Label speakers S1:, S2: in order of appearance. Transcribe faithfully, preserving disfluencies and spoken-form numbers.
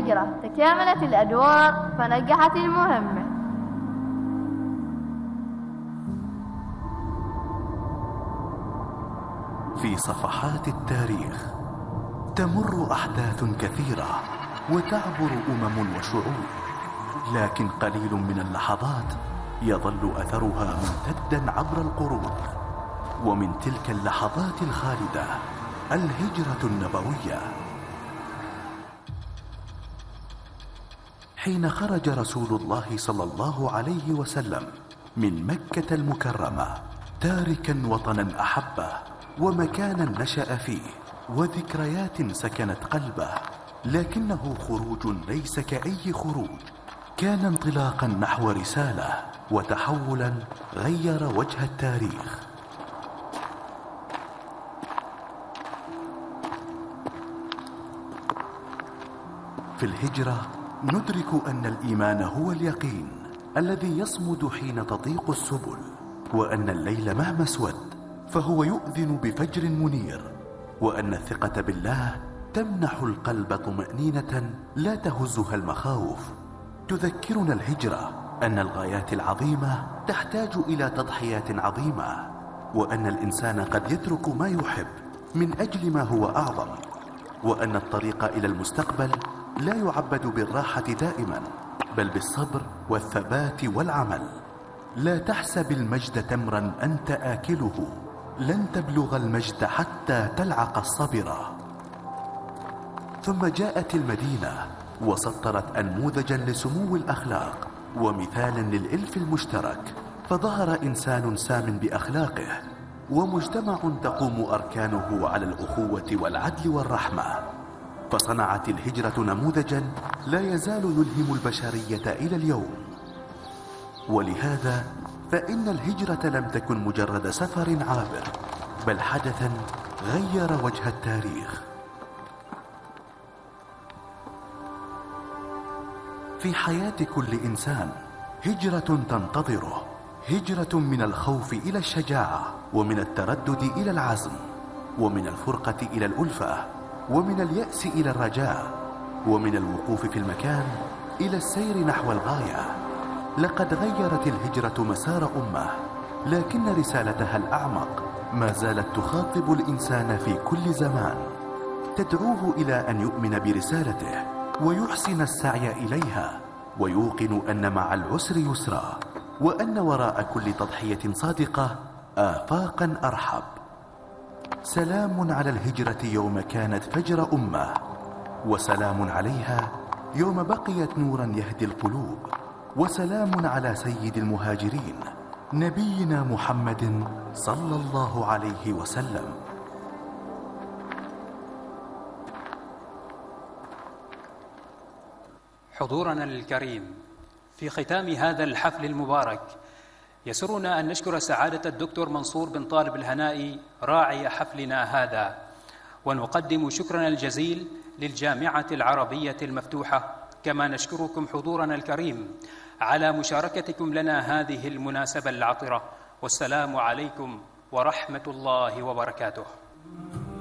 S1: الهجرة تكاملت الأدوار فنجحت المهمة.
S2: في صفحات التاريخ تمر أحداث كثيرة وتعبر أمم وشعوب، لكن قليل من اللحظات يظل أثرها ممتدا عبر القرون. ومن تلك اللحظات الخالدة الهجرة النبوية، حين خرج رسول الله صلى الله عليه وسلم من مكة المكرمة تاركا وطنا أحبه ومكانا نشأ فيه وذكريات سكنت قلبه، لكنه خروج ليس كأي خروج، كان انطلاقا نحو رسالة وتحولا غير وجه التاريخ. في الهجرة ندرك أن الإيمان هو اليقين الذي يصمد حين تضيق السبل، وأن الليل مهما اسود فهو يؤذن بفجر منير، وأن الثقة بالله تمنح القلب طمأنينة لا تهزها المخاوف. تذكرنا الهجرة أن الغايات العظيمة تحتاج إلى تضحيات عظيمة، وأن الإنسان قد يترك ما يحب من أجل ما هو أعظم، وأن الطريق إلى المستقبل لا يعبد بالراحة دائما، بل بالصبر والثبات والعمل. لا تحسب المجد تمرا أنت آكله، لن تبلغ المجد حتى تلعق الصبر. ثم جاءت المدينة وسطرت أنموذجا لسمو الأخلاق ومثالا للإلف المشترك، فظهر إنسان سام بأخلاقه ومجتمع تقوم أركانه على الأخوة والعدل والرحمة. فصنعت الهجرة نموذجا لا يزال يلهم البشرية إلى اليوم. ولهذا فإن الهجرة لم تكن مجرد سفر عابر، بل حدثا غير وجه التاريخ. في حياة كل إنسان هجرة تنتظره، هجرة من الخوف إلى الشجاعة، ومن التردد إلى العزم، ومن الفرقة إلى الألفة، ومن اليأس إلى الرجاء، ومن الوقوف في المكان إلى السير نحو الغاية. لقد غيرت الهجرة مسار أمة، لكن رسالتها الأعمق ما زالت تخاطب الإنسان في كل زمان، تدعوه إلى أن يؤمن برسالته ويحسن السعي إليها، ويوقن أن مع العسر يسرا، وأن وراء كل تضحية صادقة آفاقا أرحب. سلام على الهجرة يوم كانت فجر أمة، وسلام عليها يوم بقيت نورا يهدي القلوب، وسلام على سيد المهاجرين نبينا محمد صلى الله عليه وسلم.
S3: حضورنا الكريم، في ختام هذا الحفل المبارك يسرنا أن نشكر سعادة الدكتور منصور بن طالب الهنائي راعي حفلنا هذا، ونقدم شكرنا الجزيل للجامعة العربية المفتوحة، كما نشكركم حضورنا الكريم على مشاركتكم لنا هذه المناسبة العطرة. والسلام عليكم ورحمة الله وبركاته.